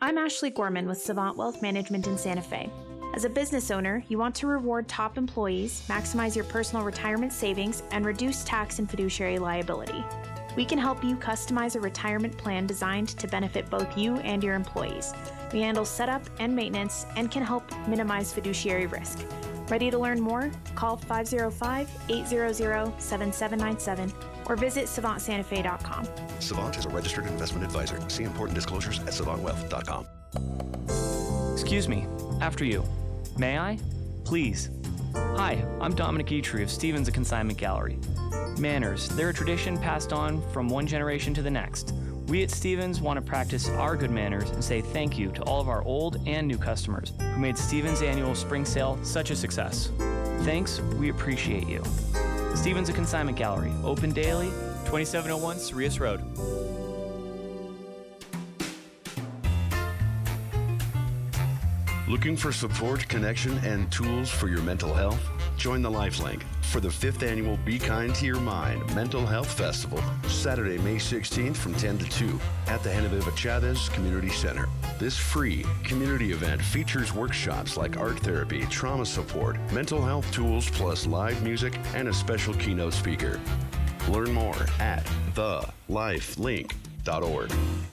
I'm Ashley Gorman with Savant Wealth Management in Santa Fe. As a business owner, you want to reward top employees, maximize your personal retirement savings, and reduce tax and fiduciary liability. We can help you customize a retirement plan designed to benefit both you and your employees. We handle setup and maintenance and can help minimize fiduciary risk. Ready to learn more? Call 505-800-7797 or visit savantsantafe.com. Savant is a registered investment advisor. See important disclosures at savantwealth.com. Excuse me, after you. May I? Please. Hi, I'm Dominic Eitri of Stevens A Consignment Gallery. Manners, they're a tradition passed on from one generation to the next. We at Stevens want to practice our good manners and say thank you to all of our old and new customers who made Stevens' annual spring sale such a success. Thanks, we appreciate you. Stevens A Consignment Gallery, open daily, 2701 Cereus Road. Looking for support, connection, and tools for your mental health? Join the Lifelink for the 5th annual Be Kind to Your Mind Mental Health Festival, Saturday, May 16th from 10 to 2 at the Genevieve Chavez Community Center. This free community event features workshops like art therapy, trauma support, mental health tools, plus live music and a special keynote speaker. Learn more at thelifelink.org.